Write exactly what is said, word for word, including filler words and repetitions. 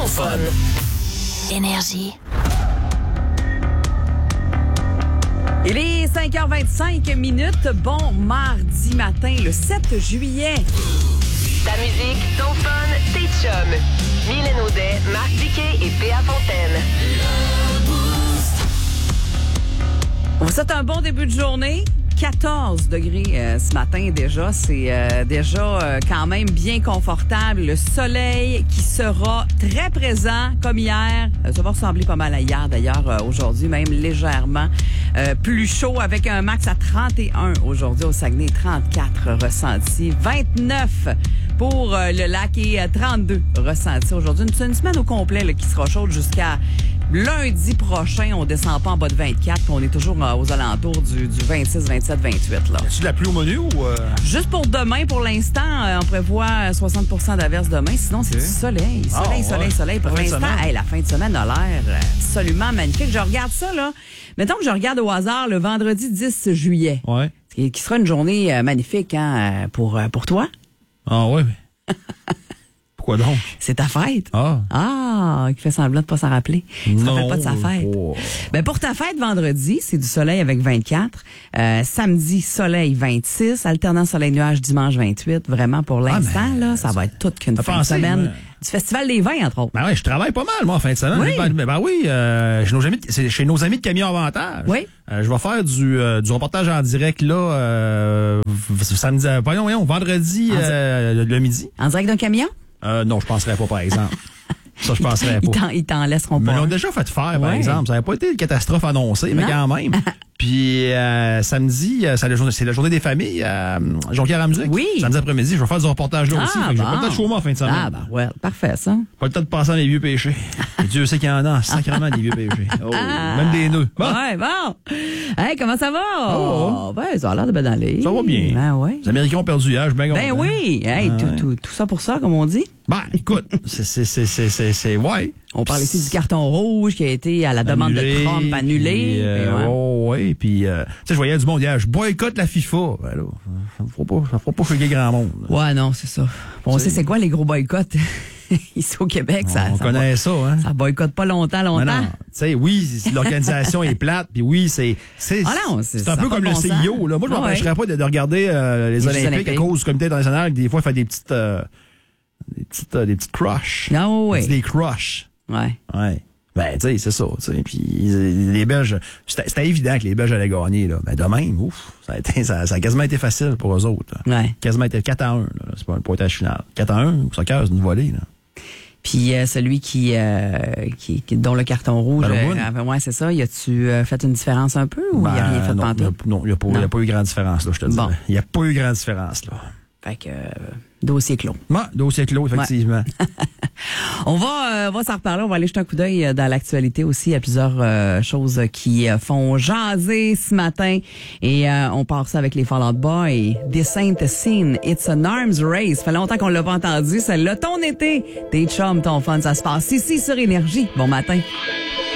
ton fun. Énergie. Il est cinq heures vingt-cinq minutes. Bon mardi matin, le sept juillet. Ta musique, ton fun, tes chums. Mylène Audet, Marc Diquet et Péa Fontaine. On vous souhaite un bon début de journée. quatorze degrés euh, ce matin déjà. C'est euh, déjà euh, quand même bien confortable. Le soleil qui sera très présent comme hier. Euh, ça va ressembler pas mal à hier d'ailleurs euh, aujourd'hui, même légèrement euh, plus chaud avec un max à trente et un aujourd'hui au Saguenay, trente-quatre ressentis, vingt-neuf pour euh, le lac et euh, trente-deux ressentis aujourd'hui. C'est une semaine au complet là, qui sera chaude jusqu'à lundi prochain. On descend pas en bas de vingt-quatre, puis on est toujours euh, aux alentours du, du vingt-six, vingt-sept, vingt-huit. Là. As-tu de la pluie au menu ou... Euh... Juste pour demain, pour l'instant, euh, on prévoit soixante pour cent d'averses demain. Sinon, c'est okay. Du soleil. Soleil, ah, ouais. soleil, soleil. Pour l'instant, hey, la fin de semaine a l'air absolument magnifique. Je regarde ça, là. Mettons que je regarde au hasard le vendredi dix juillet. Ouais. Qui, qui sera une journée euh, magnifique hein, pour, euh, pour toi. Ah ouais. Pourquoi donc? C'est ta fête. Ah. Ah, qui fait semblant de pas s'en rappeler. Il se rappelle pas de sa fête. Oh. Ben pour ta fête, vendredi, c'est du soleil avec vingt-quatre. Euh, samedi, soleil vingt-six. Alternant soleil-nuage dimanche vingt-huit. Vraiment, pour l'instant, ah, là, ça va être toute qu'une fin pensé, de semaine. Mais... Du Festival des vins, entre autres. Ben oui, je travaille pas mal, moi, en fin de semaine. Oui. Ben, ben oui, euh, chez, nos amis, c'est chez nos amis de Camion Avantage. Oui. Euh, je vais faire du, euh, du reportage en direct, là, euh, samedi, euh, voyons, voyons, vendredi, euh, le, le midi. En direct d'un camion? Euh, non, je penserais pas, par exemple. Ça, je penserais pas. Ils t'en, ils t'en laisseront pas. Mais ils l'ont déjà fait faire, par ouais. exemple. Ça n'avait pas été une catastrophe annoncée, mais quand même. Puis euh, samedi, c'est la, journée, c'est la journée des familles à Jonquière-à-Musique. Oui. Samedi après-midi, je vais faire du reportage là ah, aussi. Fait que bon. j'ai pas le temps de chômer en fin de semaine. Ah, ben, ouais, parfait, ça. Pas le temps de penser à mes vieux péchés. Et Dieu sait qu'il y en a, sacrément des vieux péchés. Oh, ah, même des nœuds. Bon. Ouais, bon. Hey, comment ça va? Oh, ben, ça a l'air de bien aller. Ça va bien. Ben, ouais. Les Américains ont perdu hier, je suis bien content. Ben oui. Hey, ah, tout, ouais. tout, tout ça pour ça, comme on dit. Ben, écoute, c'est, c'est, c'est, c'est, c'est, c'est, ouais. On parle ici du carton rouge qui a été à la demande annulé, de Trump annulé. Puis, euh, ouais. Oh, ouais, puis, euh, tu sais, je voyais du monde hier, je boycotte la FIFA. Ben là, ça ne fera pas, ça fera pas choquer grand monde. Ouais, non, c'est ça. Bon, on sait c'est quoi les gros boycotts ici au Québec. Ça, on ça connaît va, ça, hein. Ça boycotte pas longtemps, longtemps. Non, non. Tu sais, oui, l'organisation est plate, puis oui, c'est, c'est, ah non, c'est, c'est un peu comme bon le C I O, là. Moi, je ah m'empêcherais ouais. pas de, de regarder euh, les, les Olympiques, Olympiques à cause du comité international, qui des fois fait des petites, euh, des petites, euh, des petites crushs. Non, oui. Des crushs. Ouais. Ouais. Ben, tu sais, c'est ça, tu sais. Puis les Belges, c'était, c'était évident que les Belges allaient gagner, là. Ben, de même, ouf, ça a, été, ça, ça a quasiment été facile pour eux autres. Là. Ouais. Quasiment été quatre à un, là. C'est pas un pointage final. quatre à un, au soccer, c'est une volée, là. Puis euh, celui qui, euh, qui, qui dont le carton rouge, euh, ouais, c'est ça. Y a-tu euh, fait une différence un peu ou ben, y a rien fait de pantoute? Non, il n'y a, a, a pas eu grande différence, là, je te dis. Bon. Il n'y a pas eu grande différence, là. Fait que, euh, dossier clos. Ouais, dossier clos, effectivement. Ouais. on va, euh, on va s'en reparler. On va aller jeter un coup d'œil dans l'actualité aussi. Il y a plusieurs euh, choses qui euh, font jaser ce matin. Et euh, on part ça avec les Fall Out Boy. This ain't a scene, it's an arms race. Ça fait longtemps qu'on l'a pas entendu. Celle-là, ton été, tes chums, ton fun, ça se passe ici sur Énergie. Bon matin.